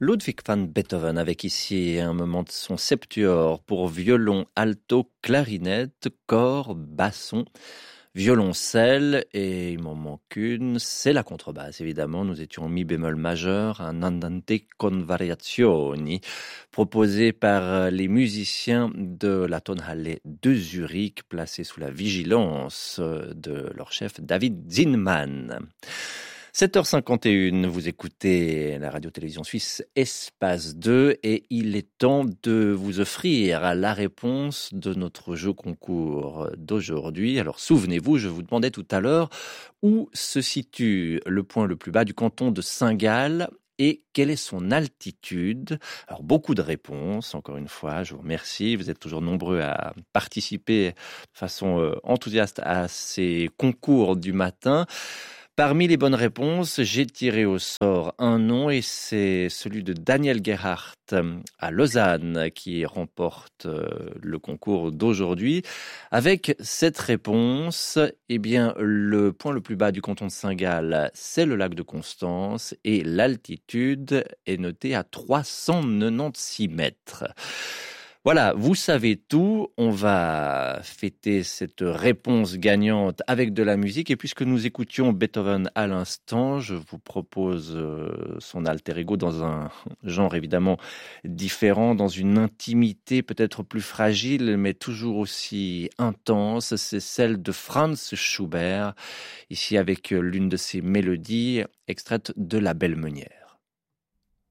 Ludwig van Beethoven avec ici un moment de son septuor pour violon, alto, clarinette, cor, basson, violoncelle et il m'en manque une, c'est la contrebasse évidemment. Nous étions en mi bémol majeur, un andante con variazioni proposé par les musiciens de la Tonhalle de Zurich, placés sous la vigilance de leur chef David Zinman. 7h51, vous écoutez la radio-télévision suisse Espace 2 et il est temps de vous offrir la réponse de notre jeu concours d'aujourd'hui. Alors souvenez-vous, je vous demandais tout à l'heure où se situe le point le plus bas du canton de Saint-Gall et quelle est son altitude. Alors beaucoup de réponses, encore une fois, je vous remercie. Vous êtes toujours nombreux à participer de façon enthousiaste à ces concours du matin. Parmi les bonnes réponses, j'ai tiré au sort un nom et c'est celui de Daniel Gerhardt à Lausanne qui remporte le concours d'aujourd'hui. Avec cette réponse, eh bien, le point le plus bas du canton de Saint-Gall, c'est le lac de Constance et l'altitude est notée à 396 mètres. Voilà, vous savez tout. On va fêter cette réponse gagnante avec de la musique. Et puisque nous écoutions Beethoven à l'instant, je vous propose son alter ego dans un genre évidemment différent, dans une intimité peut-être plus fragile, mais toujours aussi intense. C'est celle de Franz Schubert, ici avec l'une de ses mélodies extraites de La Belle Meunière.